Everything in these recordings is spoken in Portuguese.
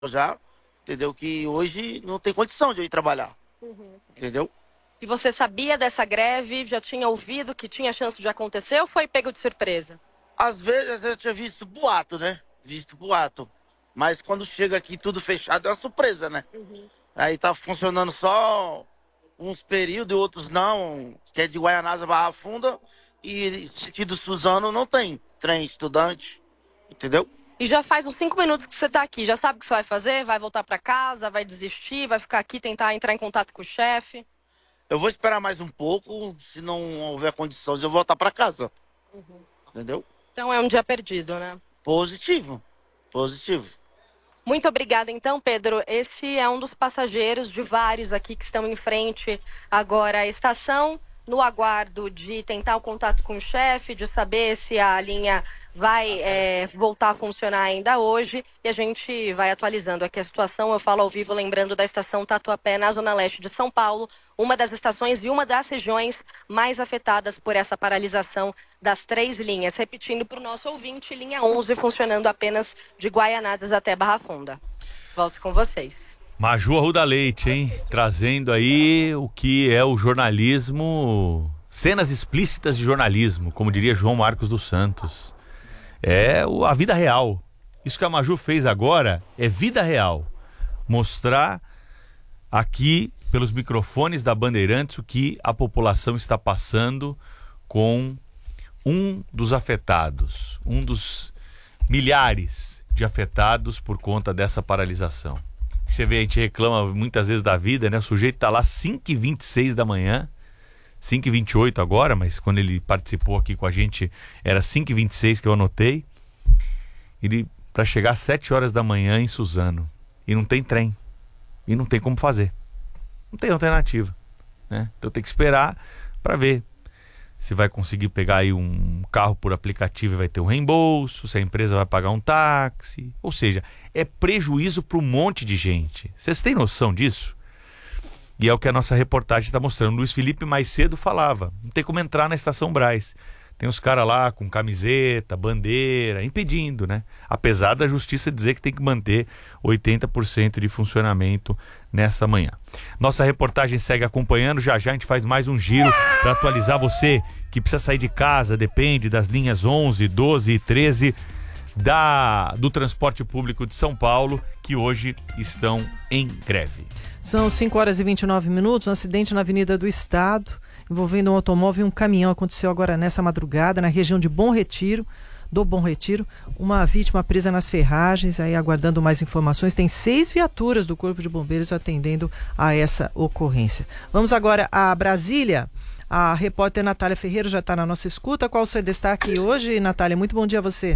já, entendeu? Que hoje não tem condição de eu ir trabalhar, entendeu? E você sabia dessa greve? Já tinha ouvido que tinha chance de acontecer ou foi pego de surpresa? Às vezes eu tinha visto boato, né? Visto boato. Mas quando chega aqui tudo fechado é uma surpresa, né? Aí tá funcionando só uns períodos e outros não, que é de Guaianazes a Barra Funda e sentido Suzano não tem trem estudante, entendeu? E já faz uns 5 minutos que você tá aqui. Já sabe o que você vai fazer? Vai voltar para casa? Vai desistir? Vai ficar aqui tentar entrar em contato com o chefe? Eu vou esperar mais um pouco, se não houver condições eu voltar para casa, entendeu? Então é um dia perdido, né? Positivo, positivo. Muito obrigada, então, Pedro. Esse é um dos passageiros de vários aqui que estão em frente agora à estação, no aguardo de tentar o contato com o chefe, de saber se a linha vai voltar a funcionar ainda hoje. E a gente vai atualizando aqui a situação. Eu falo ao vivo, lembrando da estação Tatuapé, na Zona Leste de São Paulo, uma das estações e uma das regiões mais afetadas por essa paralisação das 3 linhas. Repetindo para o nosso ouvinte, linha 11 funcionando apenas de Guaianazes até Barra Funda. Volto com vocês. Maju Arruda Leite, hein? Trazendo aí o que é o jornalismo, cenas explícitas de jornalismo, como diria João Marcos dos Santos. É a vida real. Isso que a Maju fez agora é vida real. Mostrar aqui, pelos microfones da Bandeirantes, o que a população está passando com um dos afetados, um dos milhares de afetados por conta dessa paralisação. Você vê, a gente reclama muitas vezes da vida, né? O sujeito tá lá 5h26 da manhã, 5h28 agora, mas quando ele participou aqui com a gente era 5h26 que eu anotei. Ele, para chegar às 7 horas da manhã em Suzano, e não tem trem, e não tem como fazer, não tem alternativa, né? Então tem que esperar para ver se vai conseguir pegar aí um carro por aplicativo e vai ter um reembolso, se a empresa vai pagar um táxi. Ou seja, é prejuízo para um monte de gente. Vocês têm noção disso? E é o que a nossa reportagem está mostrando. O Luiz Felipe mais cedo falava, não tem como entrar na Estação Brás. Tem os caras lá com camiseta, bandeira, impedindo, né? Apesar da justiça dizer que tem que manter 80% de funcionamento nessa manhã. Nossa reportagem segue acompanhando. Já já a gente faz mais um giro para atualizar você que precisa sair de casa, depende das linhas 11, 12 e 13 do transporte público de São Paulo, que hoje estão em greve. São 5h29. Um acidente na Avenida do Estado envolvendo um automóvel e um caminhão aconteceu agora nessa madrugada na região de Bom Retiro, uma vítima presa nas ferragens, aí aguardando mais informações. Tem 6 viaturas do Corpo de Bombeiros atendendo a essa ocorrência. Vamos agora a Brasília. A repórter Natália Ferreira já está na nossa escuta. Qual o seu destaque hoje, Natália? Muito bom dia a você.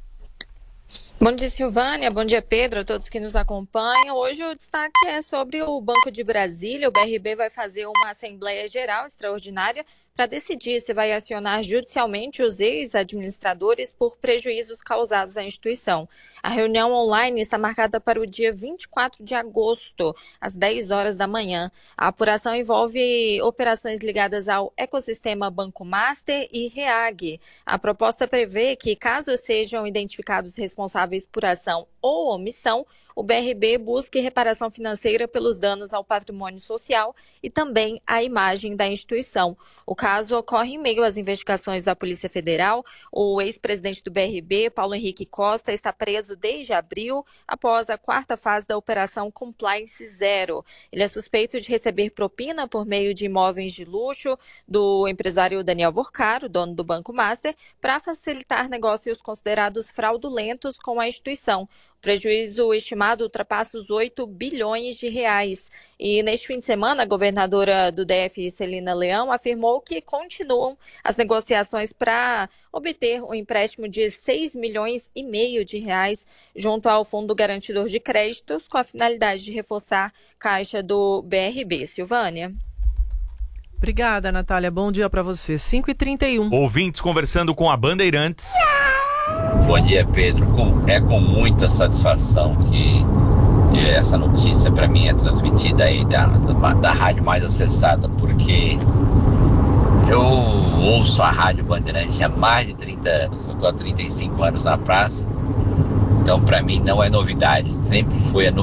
Bom dia, Silvânia. Bom dia, Pedro, a todos que nos acompanham. Hoje o destaque é sobre o Banco de Brasília. O BRB vai fazer uma Assembleia Geral Extraordinária para decidir se vai acionar judicialmente os ex-administradores por prejuízos causados à instituição. A reunião online está marcada para o dia 24 de agosto, às 10 horas da manhã. A apuração envolve operações ligadas ao ecossistema Banco Master e REAG. A proposta prevê que, caso sejam identificados responsáveis por ação ou omissão, o BRB busque reparação financeira pelos danos ao patrimônio social e também à imagem da instituição. O caso ocorre em meio às investigações da Polícia Federal. O ex-presidente do BRB, Paulo Henrique Costa, está preso desde abril, após a 4ª fase da Operação Compliance Zero. Ele é suspeito de receber propina por meio de imóveis de luxo do empresário Daniel Vorcaro, dono do Banco Master, para facilitar negócios considerados fraudulentos com a instituição. O prejuízo estimado ultrapassa os 8 bilhões de reais. E neste fim de semana, a governadora do DF, Celina Leão, afirmou que continuam as negociações para obter um empréstimo de 6,5 milhões de reais junto ao Fundo Garantidor de Créditos, com a finalidade de reforçar a caixa do BRB. Silvânia. Obrigada, Natália. Bom dia para você. 5h31. Ouvintes conversando com a Bandeirantes. Bom dia, Pedro. É com muita satisfação que essa notícia para mim é transmitida aí da rádio mais acessada, porque eu ouço a Rádio Bandeirantes há mais de 30 anos. Eu estou há 35 anos na praça Então, para mim, não é novidade. Sempre foi a